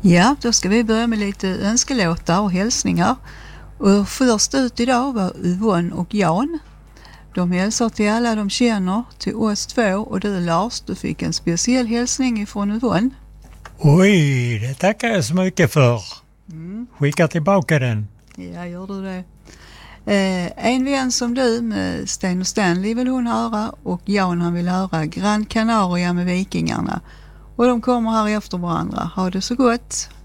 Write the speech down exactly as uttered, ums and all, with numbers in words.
Ja, då ska vi börja med lite önskelåtar och hälsningar. Och först ut idag var Yvonne och Jan. De hälsar till alla de känner, till oss två, och du Lars, du fick en speciell hälsning ifrån Yvonne. Oj, det tackar jag så mycket för. Mm. Skicka tillbaka den. Ja, gör du det. Eh, en vän som du med Sten och Stanley vill hon höra, och Jan han vill höra Gran Canaria med Vikingarna. Och de kommer här efter varandra. Ha det så gott!